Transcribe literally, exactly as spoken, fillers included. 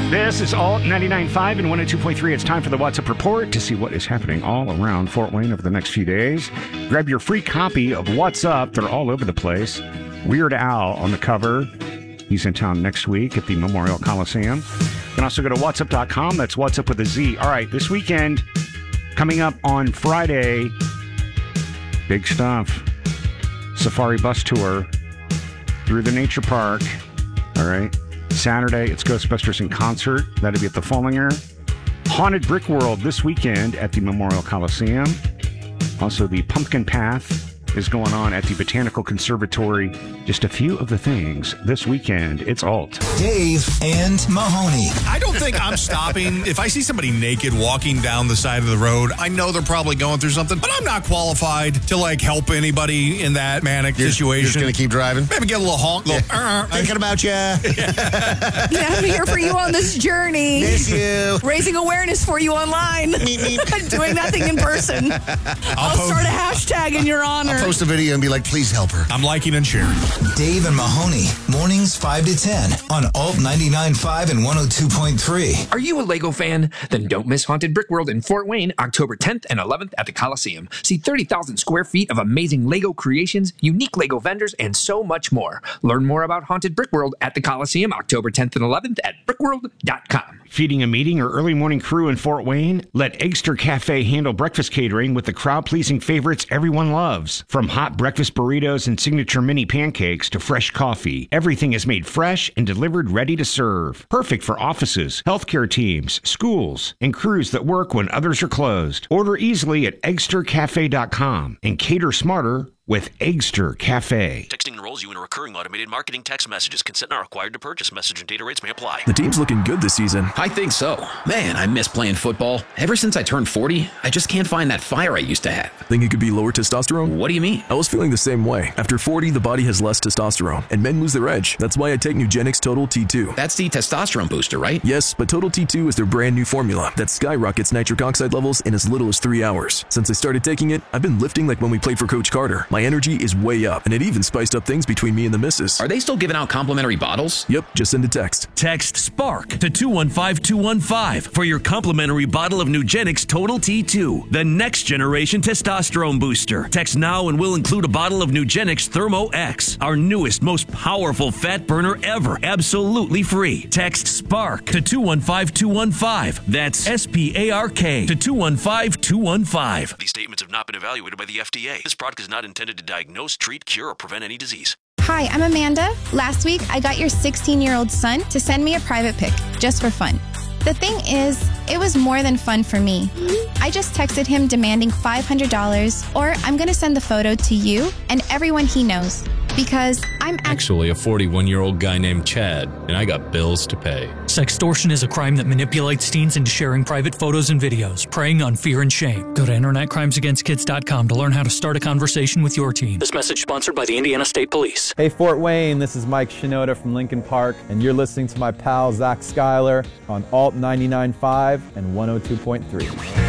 This is Alt ninety-nine point five and one oh two point three. It's time for the What's Up Report to see what is happening all around Fort Wayne over the next few days. Grab your free copy of What's Up. They're all over the place. Weird Al on the cover. He's in town next week at the Memorial Coliseum. You can also go to what's up dot com. That's What's Up with a Z. All right, this weekend, coming up on Friday, big stuff. Safari bus tour through the nature park. All right. Saturday, it's Ghostbusters in concert. That'll be at the Follinger. Haunted Brick World this weekend at the Memorial Coliseum. Also, the Pumpkin Path is going on at the Botanical Conservatory. Just a few of the things this weekend. It's Alt. Dave and Mahoney. I don't think I'm stopping. If I see somebody naked walking down the side of the road, I know they're probably going through something, but I'm not qualified to like help anybody in that manic you're, situation. You're just going to keep driving? Maybe get a little honk. Little, yeah. uh, Thinking about you. Yeah, I'm here for you on this journey. Miss you. Raising awareness for you online. Doing nothing in person. I'll, I'll post, start a hashtag in your honor. I'll post a video and be like, please help her. I'm liking and sharing. Dave and Mahoney, mornings five to ten on Alt ninety-nine point five and one oh two point three. Are you a Lego fan? Then don't miss Haunted Brick World in Fort Wayne, October tenth and eleventh at the Coliseum. See thirty thousand square feet of amazing Lego creations, unique Lego vendors, and so much more. Learn more about Haunted Brick World at the Coliseum, October tenth and eleventh at brickworld dot com. Feeding a meeting or early morning crew in Fort Wayne? Let Eggster Cafe handle breakfast catering with the crowd-pleasing favorites everyone loves. From hot breakfast burritos and signature mini pancakes to fresh coffee, everything is made fresh and delivered ready to serve. Perfect for offices, healthcare teams, schools, and crews that work when others are closed. Order easily at eggster cafe dot com and cater smarter with Eggster Cafe. Texting enrolls you in a recurring automated marketing text messages. Consent not required to purchase. Message and data rates may apply. The team's looking good this season. I think so. Man, I miss playing football. Ever since I turned forty, I just can't find that fire I used to have. Think it could be lower testosterone? What do you mean? I was feeling the same way. After forty, the body has less testosterone, and men lose their edge. That's why I take Nugenix Total T two. That's the testosterone booster, right? Yes, but Total T two is their brand new formula that skyrockets nitric oxide levels in as little as three hours. Since I started taking it, I've been lifting like when we played for Coach Carter. My energy is way up, and it even spiced up things between me and the missus. Are they still giving out complimentary bottles? Yep, just send a text. Text SPARK to two one five two one five for your complimentary bottle of Nugenix Total T two, the next generation testosterone booster. Text now and we'll include a bottle of Nugenix Thermo X, our newest, most powerful fat burner ever, absolutely free. Text SPARK to two one five two one five. That's S P A R K to two one five two one five. These statements have not been evaluated by the F D A. This product is not intended to diagnose, treat, cure, or prevent any disease. Hi, I'm Amanda. Last week, I got your sixteen-year-old son to send me a private pic, just for fun. The thing is, it was more than fun for me. I just texted him demanding five hundred dollars, or I'm going to send the photo to you and everyone he knows. Because I'm actually a forty-one-year-old guy named Chad, and I got bills to pay. Sextortion is a crime that manipulates teens into sharing private photos and videos, preying on fear and shame. Go to internet crimes against kids dot com to learn how to start a conversation with your teen. This message sponsored by the Indiana State Police. Hey, Fort Wayne, this is Mike Shinoda from Lincoln Park, and you're listening to my pal Zach Schuyler on Alt ninety-nine point five and one oh two point three.